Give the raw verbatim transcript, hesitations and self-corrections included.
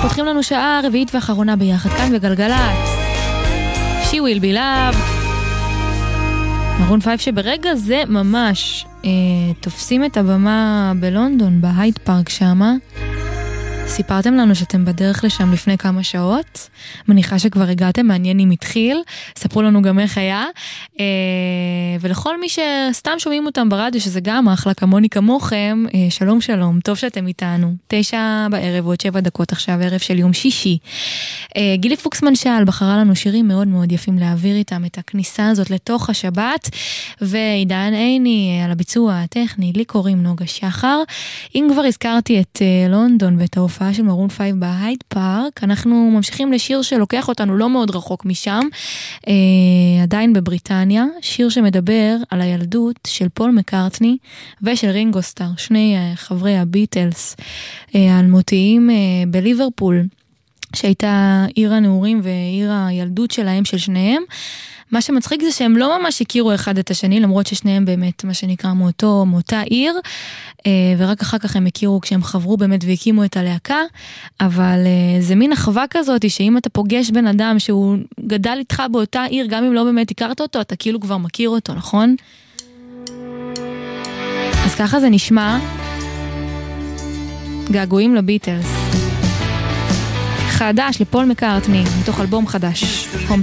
פותחים לנו שעה רביעית ואחרונה ביחד כאן בגלגלץ. She will be loved. מרון פייב שברגע זה ממש אה, תופסים את הבמה בלונדון, בהייד פארק שמה. סיפרתם לנו שאתם בדרך לשם לפני כמה שעות, מניחה שכבר הגעתם, מעניין אם התחיל, ספרו לנו גם איך היה, ולכל מי שסתם שומעים אותם ברדיו, שזה גם אחלה כמוני כמוכם, שלום שלום, טוב שאתם איתנו, תשע בערב, עוד שבע דקות עכשיו, ערב של יום שישי. גילי פוקסמן שאל, בחרה לנו שירים מאוד מאוד יפים להעביר איתם את הכניסה הזאת לתוך השבת, ועידן עיני על הביצוע הטכני, לי קוראים נוגה שחר. אם כבר הזכרתי את לונדון ואת ההופעה של מרון פייב בהייד פארק, אנחנו ממשיכים לשיר שלוקח אותנו לא מאוד רחוק משם, אה, עדיין בבריטניה, שיר שמדבר על הילדות של פול מקארטני ושל רינגו סטאר, שני אה, חברי הביטלס, אה, אלמותיים אה, בליברפול, שהייתה עיר הנעורים ועיר הילדות שלהם, של שניהם. מה שמצחיק זה שהם לא ממש הכירו אחד את השני, למרות ששניהם באמת מה שנקרא מאותו, מאותה עיר, ורק אחר כך הם הכירו כשהם חברו באמת והקימו את הלהקה, אבל זה מין אחווה כזאת, שאם אתה פוגש בן אדם שהוא גדל איתך באותה עיר, גם אם לא באמת הכרת אותו, אתה כאילו כבר מכיר אותו, נכון? אז ככה זה נשמע, געגועים לביטלס. חדש לפול מקארטני, מתוך אלבום חדש,